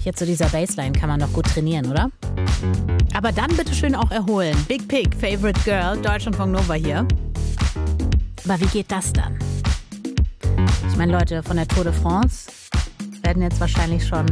Jetzt zu dieser Baseline kann man doch gut trainieren, oder? Aber dann bitte schön auch erholen. Big Pig, Favorite Girl, Deutschlandfunk Nova hier. Aber wie geht das dann? Ich meine, Leute von der Tour de France werden jetzt wahrscheinlich schon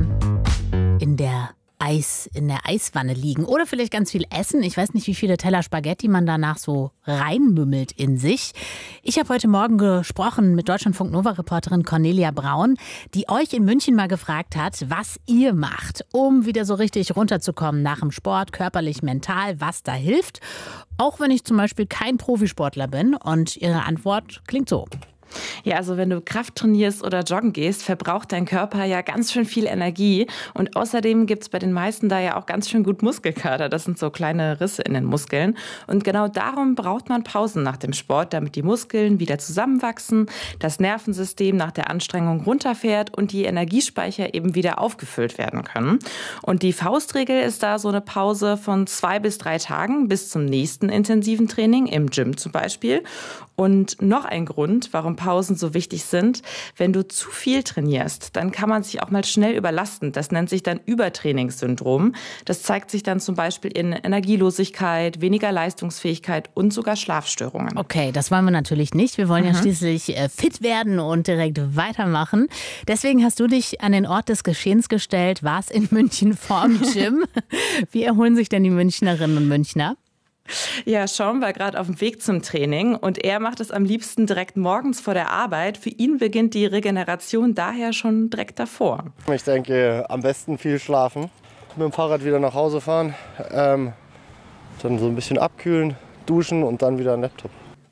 in der Eiswanne liegen oder vielleicht ganz viel essen. Ich weiß nicht, wie viele Teller Spaghetti man danach so reinmümmelt in sich. Ich habe heute Morgen gesprochen mit Deutschlandfunk Nova-Reporterin Cornelia Braun, die euch in München mal gefragt hat, was ihr macht, um wieder so richtig runterzukommen nach dem Sport, körperlich, mental, was da hilft. Auch wenn ich zum Beispiel kein Profisportler bin. Und ihre Antwort klingt so. Ja, also wenn du Kraft trainierst oder joggen gehst, verbraucht dein Körper ja ganz schön viel Energie. Und außerdem gibt's bei den meisten da ja auch ganz schön gut Muskelkater. Das sind so kleine Risse in den Muskeln. Und genau darum braucht man Pausen nach dem Sport, damit die Muskeln wieder zusammenwachsen, das Nervensystem nach der Anstrengung runterfährt und die Energiespeicher eben wieder aufgefüllt werden können. Und die Faustregel ist da so eine Pause von 2 bis 3 Tagen bis zum nächsten intensiven Training, im Gym zum Beispiel. Und noch ein Grund, warum Pausen so wichtig sind: Wenn du zu viel trainierst, dann kann man sich auch mal schnell überlasten. Das nennt sich dann Übertrainingssyndrom. Das zeigt sich dann zum Beispiel in Energielosigkeit, weniger Leistungsfähigkeit und sogar Schlafstörungen. Okay, das wollen wir natürlich nicht. Wir wollen ja schließlich fit werden und direkt weitermachen. Deswegen hast du dich an den Ort des Geschehens gestellt, warst in München vorm Gym. Wie erholen sich denn die Münchnerinnen und Münchner? Ja, Sean war gerade auf dem Weg zum Training und er macht es am liebsten direkt morgens vor der Arbeit. Für ihn beginnt die Regeneration daher schon direkt davor. Ich denke, am besten viel schlafen, mit dem Fahrrad wieder nach Hause fahren, dann so ein bisschen abkühlen, duschen und dann wieder einen Laptop.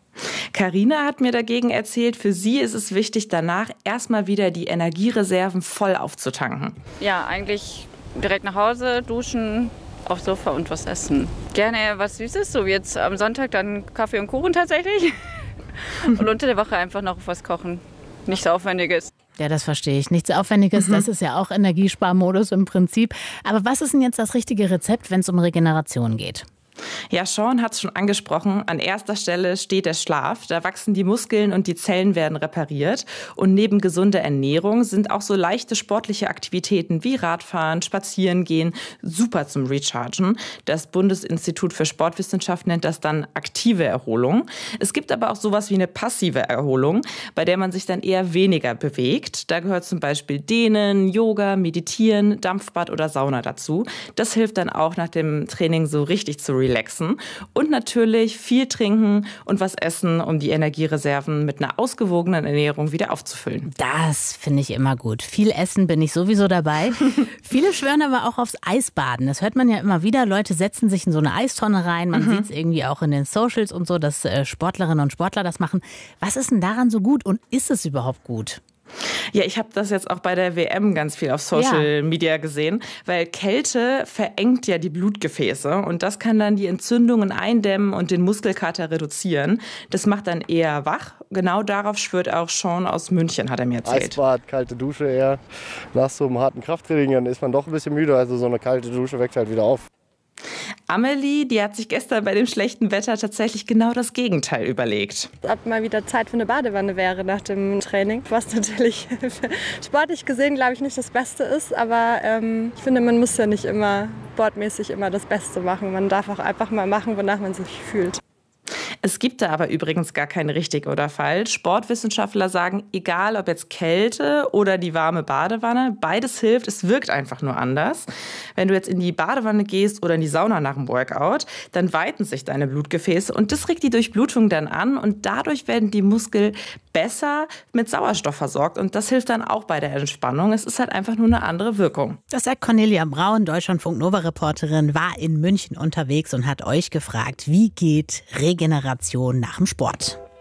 Carina hat mir dagegen erzählt, für sie ist es wichtig, danach erstmal wieder die Energiereserven voll aufzutanken. Ja, eigentlich direkt nach Hause, duschen, aufs Sofa und was essen. Gerne was Süßes, so wie jetzt am Sonntag dann Kaffee und Kuchen tatsächlich. Und unter der Woche einfach noch was kochen. Nichts Aufwendiges. Ja, das verstehe ich. Nichts Aufwendiges, das ist ja auch Energiesparmodus im Prinzip. Aber was ist denn jetzt das richtige Rezept, wenn es um Regeneration geht? Ja, Sean hat es schon angesprochen. An erster Stelle steht der Schlaf. Da wachsen die Muskeln und die Zellen werden repariert. Und neben gesunder Ernährung sind auch so leichte sportliche Aktivitäten wie Radfahren, Spazierengehen super zum Rechargen. Das Bundesinstitut für Sportwissenschaft nennt das dann aktive Erholung. Es gibt aber auch sowas wie eine passive Erholung, bei der man sich dann eher weniger bewegt. Da gehört zum Beispiel Dehnen, Yoga, Meditieren, Dampfbad oder Sauna dazu. Das hilft dann auch nach dem Training so richtig zu relaxen. Und natürlich viel trinken und was essen, um die Energiereserven mit einer ausgewogenen Ernährung wieder aufzufüllen. Das finde ich immer gut. Viel essen bin ich sowieso dabei. Viele schwören aber auch aufs Eisbaden. Das hört man ja immer wieder. Leute setzen sich in so eine Eistonne rein. Man sieht es irgendwie auch in den Socials und so, dass Sportlerinnen und Sportler das machen. Was ist denn daran so gut und ist es überhaupt gut? Ja, ich habe das jetzt auch bei der WM ganz viel auf Social Media gesehen, weil Kälte verengt ja die Blutgefäße und das kann dann die Entzündungen eindämmen und den Muskelkater reduzieren. Das macht dann eher wach. Genau darauf schwört auch Sean aus München, hat er mir erzählt. Eisbad, kalte Dusche eher. Nach so einem harten Krafttraining, dann ist man doch ein bisschen müde, also so eine kalte Dusche weckt halt wieder auf. Amelie, die hat sich gestern bei dem schlechten Wetter tatsächlich genau das Gegenteil überlegt. Ob mal wieder Zeit für eine Badewanne wäre nach dem Training, was natürlich sportlich gesehen, glaube ich, nicht das Beste ist. Aber ich finde, man muss ja nicht immer sportmäßig immer das Beste machen. Man darf auch einfach mal machen, wonach man sich fühlt. Es gibt da aber übrigens gar kein richtig oder falsch. Sportwissenschaftler sagen, egal ob jetzt Kälte oder die warme Badewanne, beides hilft, es wirkt einfach nur anders. Wenn du jetzt in die Badewanne gehst oder in die Sauna nach dem Workout, dann weiten sich deine Blutgefäße und das regt die Durchblutung dann an und dadurch werden die Muskeln besser mit Sauerstoff versorgt und das hilft dann auch bei der Entspannung. Es ist halt einfach nur eine andere Wirkung. Das sagt Cornelia Braun, Deutschlandfunk-Nova-Reporterin, war in München unterwegs und hat euch gefragt, wie geht Regeneration nach dem Sport?